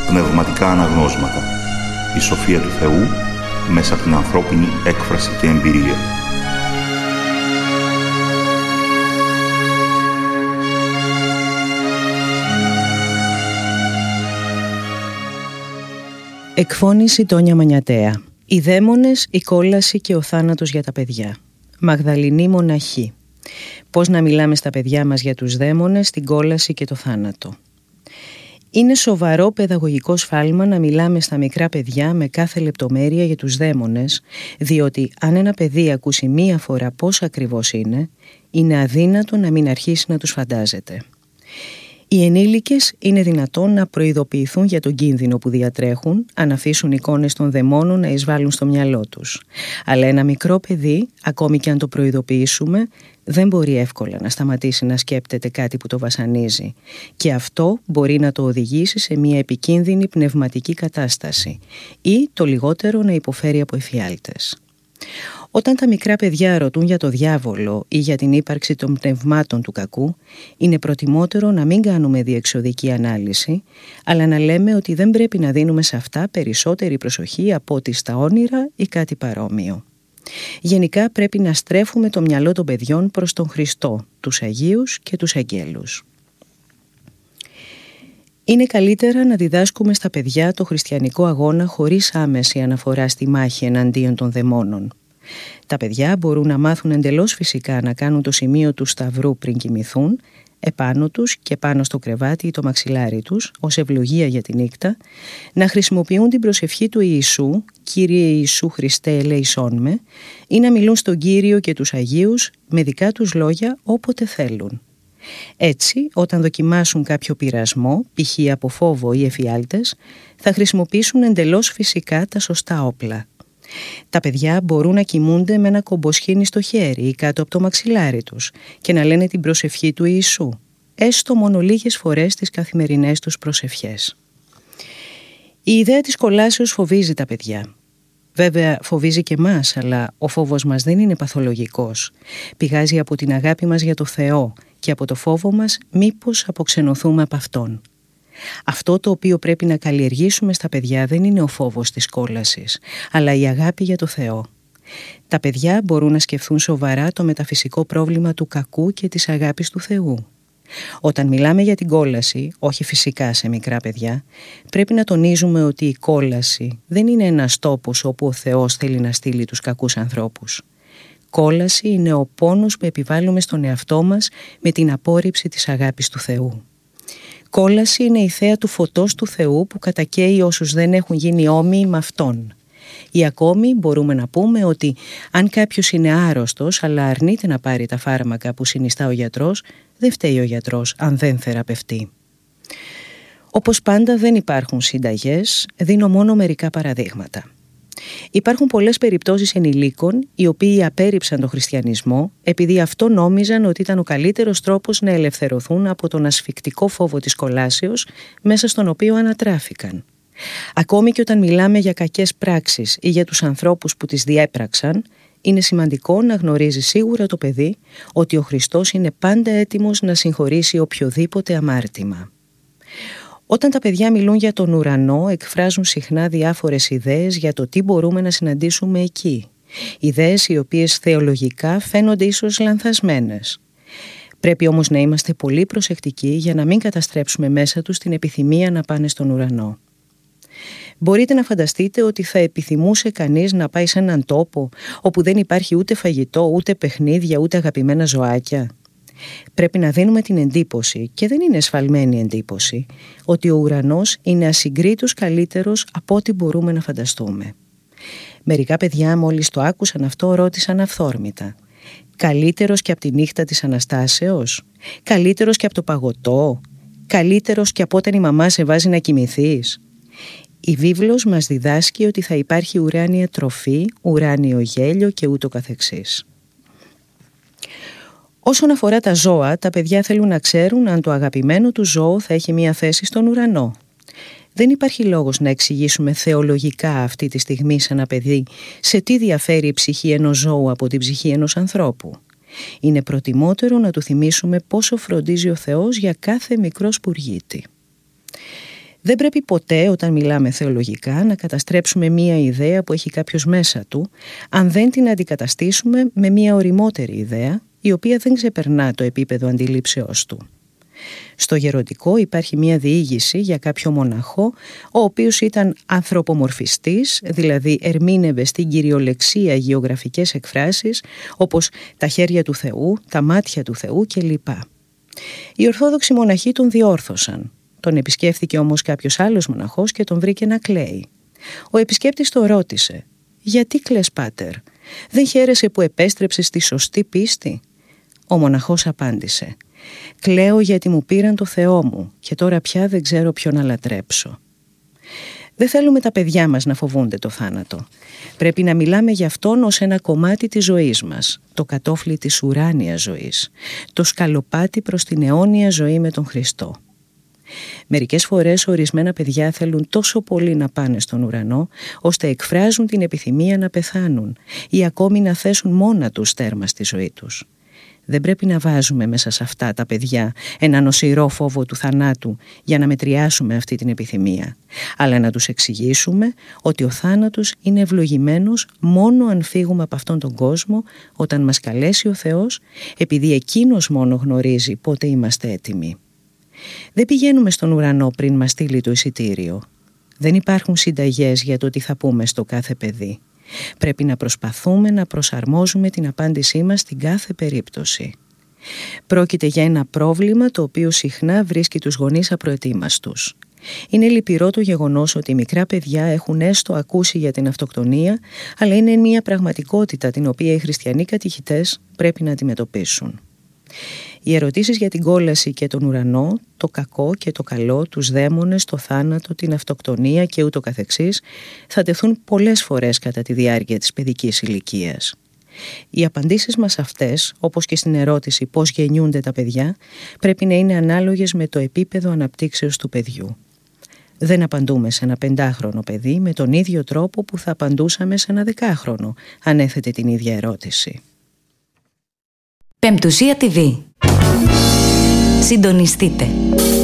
πνευματικά αναγνώσματα. Η σοφία του Θεού μέσα από την ανθρώπινη έκφραση και εμπειρία. Εκφώνηση Τόνια Μανιατέα. Οι δαίμονες, η κόλαση και ο θάνατος για τα παιδιά. Μαγδαληνή μοναχή. Πώς να μιλάμε στα παιδιά μας για τους δαίμονες, την κόλαση και το θάνατο. Είναι σοβαρό παιδαγωγικό σφάλμα να μιλάμε στα μικρά παιδιά με κάθε λεπτομέρεια για τους δαίμονες, διότι αν ένα παιδί ακούσει μία φορά πώς ακριβώς είναι αδύνατο να μην αρχίσει να τους φαντάζεται. Οι ενήλικες είναι δυνατόν να προειδοποιηθούν για τον κίνδυνο που διατρέχουν αν αφήσουν εικόνες των δαιμόνων να εισβάλλουν στο μυαλό τους. Αλλά ένα μικρό παιδί, ακόμη και αν το προειδοποιήσουμε, δεν μπορεί εύκολα να σταματήσει να σκέπτεται κάτι που το βασανίζει. Και αυτό μπορεί να το οδηγήσει σε μια επικίνδυνη πνευματική κατάσταση ή το λιγότερο να υποφέρει από εφιάλτες. Όταν τα μικρά παιδιά ρωτούν για το διάβολο ή για την ύπαρξη των πνευμάτων του κακού, είναι προτιμότερο να μην κάνουμε διεξοδική ανάλυση, αλλά να λέμε ότι δεν πρέπει να δίνουμε σε αυτά περισσότερη προσοχή από ότι στα όνειρα ή κάτι παρόμοιο. Γενικά πρέπει να στρέφουμε το μυαλό των παιδιών προς τον Χριστό, τους Αγίους και τους Αγγέλους. Είναι καλύτερα να διδάσκουμε στα παιδιά το χριστιανικό αγώνα χωρίς άμεση αναφορά στη μάχη εναντίον των δαιμόνων. Τα παιδιά μπορούν να μάθουν εντελώς φυσικά να κάνουν το σημείο του σταυρού πριν κοιμηθούν, επάνω τους και πάνω στο κρεβάτι ή το μαξιλάρι τους, ως ευλογία για τη νύχτα, να χρησιμοποιούν την προσευχή του Ιησού, «Κύριε Ιησού Χριστέ ελέησόν με», ή να μιλούν στον Κύριο και τους Αγίους με δικά τους λόγια όποτε θέλουν. Έτσι, όταν δοκιμάσουν κάποιο πειρασμό, π.χ. από φόβο ή εφιάλτες, θα χρησιμοποιήσουν εντελώς φυσικά τα σωστά όπλα. Τα παιδιά μπορούν να κοιμούνται με ένα κομποσχήνι στο χέρι ή κάτω από το μαξιλάρι τους και να λένε την προσευχή του Ιησού, έστω μόνο λίγες φορές τις καθημερινές τους προσευχές. Η ιδέα της κολάσεως φοβίζει τα παιδιά. Βέβαια φοβίζει και εμάς, αλλά ο φόβος μας δεν είναι παθολογικός. Πηγάζει από την αγάπη μας για το Θεό και από το φόβο μας μήπως αποξενωθούμε από Αυτόν. Αυτό το οποίο πρέπει να καλλιεργήσουμε στα παιδιά δεν είναι ο φόβος της κόλασης, αλλά η αγάπη για το Θεό. Τα παιδιά μπορούν να σκεφτούν σοβαρά το μεταφυσικό πρόβλημα του κακού και της αγάπης του Θεού. Όταν μιλάμε για την κόλαση, όχι φυσικά σε μικρά παιδιά, πρέπει να τονίζουμε ότι η κόλαση δεν είναι ένας τόπος όπου ο Θεός θέλει να στείλει τους κακούς ανθρώπους. Κόλαση είναι ο πόνος που επιβάλλουμε στον εαυτό μας με την απόρριψη της αγάπης του Θεού. Κόλαση είναι η θέα του φωτός του Θεού που κατακαίει όσους δεν έχουν γίνει όμοιοι με Αυτόν. Ή ακόμη μπορούμε να πούμε ότι αν κάποιος είναι άρρωστος αλλά αρνείται να πάρει τα φάρμακα που συνιστά ο γιατρός, δεν φταίει ο γιατρός αν δεν θεραπευτεί. Όπως πάντα δεν υπάρχουν συνταγές, δίνω μόνο μερικά παραδείγματα. Υπάρχουν πολλές περιπτώσεις ενηλίκων οι οποίοι απέρριψαν τον χριστιανισμό επειδή αυτό νόμιζαν ότι ήταν ο καλύτερος τρόπος να ελευθερωθούν από τον ασφικτικό φόβο της κολάσεως μέσα στον οποίο ανατράφηκαν. Ακόμη και όταν μιλάμε για κακές πράξεις ή για τους ανθρώπους που τις διέπραξαν, είναι σημαντικό να γνωρίζει σίγουρα το παιδί ότι ο Χριστός είναι πάντα έτοιμος να συγχωρήσει οποιοδήποτε αμάρτημα. Όταν τα παιδιά μιλούν για τον ουρανό, εκφράζουν συχνά διάφορες ιδέες για το τι μπορούμε να συναντήσουμε εκεί. Ιδέες οι οποίες θεολογικά φαίνονται ίσως λανθασμένες. Πρέπει όμως να είμαστε πολύ προσεκτικοί για να μην καταστρέψουμε μέσα τους την επιθυμία να πάνε στον ουρανό. Μπορείτε να φανταστείτε ότι θα επιθυμούσε κανείς να πάει σε έναν τόπο όπου δεν υπάρχει ούτε φαγητό, ούτε παιχνίδια, ούτε αγαπημένα ζωάκια? Πρέπει να δίνουμε την εντύπωση, και δεν είναι εσφαλμένη εντύπωση, ότι ο ουρανός είναι ασυγκρίτως καλύτερος από ό,τι μπορούμε να φανταστούμε. Μερικά παιδιά μόλις το άκουσαν αυτό ρώτησαν αυθόρμητα: καλύτερος και από τη νύχτα της Αναστάσεως? Καλύτερος και από το παγωτό? Καλύτερος και από όταν η μαμά σε βάζει να κοιμηθείς? Η βίβλος μας διδάσκει ότι θα υπάρχει ουράνια τροφή, ουράνιο γέλιο και ούτω καθεξής. Όσον αφορά τα ζώα, τα παιδιά θέλουν να ξέρουν αν το αγαπημένο του ζώο θα έχει μία θέση στον ουρανό. Δεν υπάρχει λόγος να εξηγήσουμε θεολογικά αυτή τη στιγμή σε ένα παιδί σε τι διαφέρει η ψυχή ενός ζώου από την ψυχή ενός ανθρώπου. Είναι προτιμότερο να του θυμίσουμε πόσο φροντίζει ο Θεός για κάθε μικρό σπουργίτη. Δεν πρέπει ποτέ όταν μιλάμε θεολογικά να καταστρέψουμε μία ιδέα που έχει κάποιος μέσα του, αν δεν την αντικαταστήσουμε με μία ωριμότερη ιδέα, η οποία δεν ξεπερνά το επίπεδο αντιλήψεώς του. Στο γεροντικό υπάρχει μία διήγηση για κάποιο μοναχό, ο οποίος ήταν ανθρωπομορφιστής, δηλαδή ερμήνευε στην κυριολεξία γεωγραφικές εκφράσεις όπως τα χέρια του Θεού, τα μάτια του Θεού κλπ. Οι Ορθόδοξοι μοναχοί τον διόρθωσαν. Τον επισκέφθηκε όμως κάποιος άλλος μοναχός και τον βρήκε να κλαίει. Ο επισκέπτης το ρώτησε: «Γιατί κλαις, πάτερ? Δεν χαίρεσαι που επέστρεψες στη σωστή πίστη?» Ο μοναχός απάντησε: «Κλαίω γιατί μου πήραν το Θεό μου και τώρα πια δεν ξέρω ποιον να λατρέψω». Δεν θέλουμε τα παιδιά μας να φοβούνται το θάνατο. Πρέπει να μιλάμε για αυτόν ως ένα κομμάτι της ζωής μας, το κατόφλι της ουράνιας ζωής, το σκαλοπάτι προς την αιώνια ζωή με τον Χριστό. Μερικές φορές ορισμένα παιδιά θέλουν τόσο πολύ να πάνε στον ουρανό, ώστε εκφράζουν την επιθυμία να πεθάνουν ή ακόμη να θέσουν μόνα τους τέρμα στη ζωή τους. Δεν πρέπει να βάζουμε μέσα σε αυτά τα παιδιά έναν νοσηρό φόβο του θανάτου για να μετριάσουμε αυτή την επιθυμία, αλλά να τους εξηγήσουμε ότι ο θάνατος είναι ευλογημένος μόνο αν φύγουμε από αυτόν τον κόσμο, όταν μας καλέσει ο Θεός, επειδή Εκείνος μόνο γνωρίζει πότε είμαστε έτοιμοι. Δεν πηγαίνουμε στον ουρανό πριν μας στείλει το εισιτήριο. Δεν υπάρχουν συνταγές για το τι θα πούμε στο κάθε παιδί. Πρέπει να προσπαθούμε να προσαρμόζουμε την απάντησή μας στην κάθε περίπτωση. Πρόκειται για ένα πρόβλημα το οποίο συχνά βρίσκει τους γονείς απροετοίμαστους. Είναι λυπηρό το γεγονός ότι μικρά παιδιά έχουν έστω ακούσει για την αυτοκτονία, αλλά είναι μια πραγματικότητα την οποία οι χριστιανοί κατηχητές πρέπει να αντιμετωπίσουν. Οι ερωτήσεις για την κόλαση και τον ουρανό, το κακό και το καλό, τους δαίμονες, το θάνατο, την αυτοκτονία και ούτω καθεξής θα τεθούν πολλές φορές κατά τη διάρκεια της παιδικής ηλικίας. Οι απαντήσεις μας αυτές, όπως και στην ερώτηση πώς γεννιούνται τα παιδιά, πρέπει να είναι ανάλογες με το επίπεδο αναπτύξεως του παιδιού. Δεν απαντούμε σε ένα 5χρονο παιδί με τον ίδιο τρόπο που θα απαντούσαμε σε ένα 10χρονο, αν έθετε την ίδια ερώτηση. Πεμπτουσία TV. Συντονιστείτε.